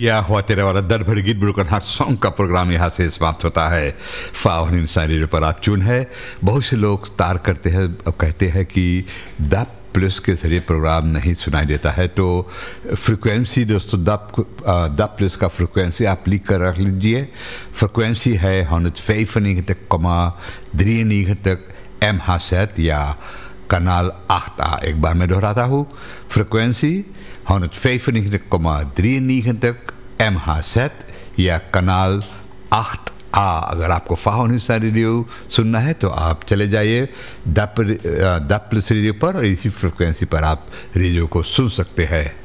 क्या हुआ तेरे वाला दर भर गीत ब्रोकन हाथ सॉन्ग का प्रोग्राम यहाँ से समाप्त होता है। फावन इंसान रेडियो पर आप चुन है। बहुत से लोग तार करते हैं और कहते हैं कि द प्लस के जरिए प्रोग्राम नहीं सुनाई देता है, तो फ्रिक्वेंसी दोस्तों द प्लस का फ्रिक्वेंसी आप लिख कर रख लीजिए। फ्रिक्वेंसी है 195,3 MHz या कनाल 8A। एक बार मैं दोहराता हूँ, फ्रिक्वेंसी 195,3 MHz या कनाल 8A। अगर आपको फावन इंसान रेडियो सुनना है तो आप चले जाइए द प्लस रेडियो पर और इसी फ्रिक्वेंसी पर आप रेडियो को सुन सकते हैं।